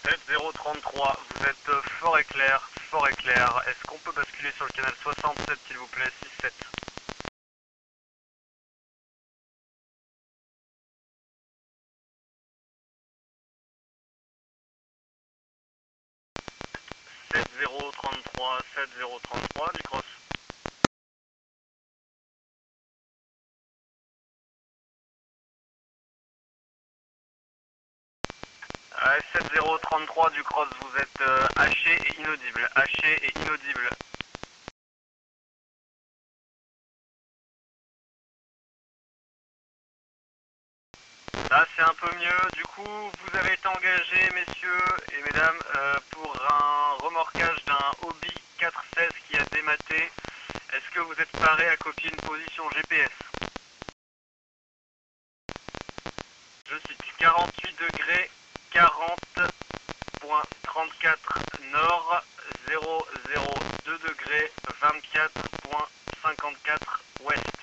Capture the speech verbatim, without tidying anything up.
sept zéro trente-trois, vous êtes fort éclair, fort éclair. Est-ce qu'on peut basculer sur le canal soixante-sept s'il vous plaît, six sept. sept zéro trente-trois, sept zéro trente-trois du cross. Euh, sept zéro trente-trois du cross, vous êtes euh, haché et inaudible, haché et inaudible. Là c'est un peu mieux, du coup vous avez été engagés messieurs et mesdames euh, pour un remorquage d'un Hobie quatre seize qui a dématé. Est-ce que vous êtes parés à copier une position G P S? Je cite quarante-huit degrés, quarante virgule trente-quatre nord, zéro zéro deux degrés, vingt-quatre virgule cinquante-quatre ouest.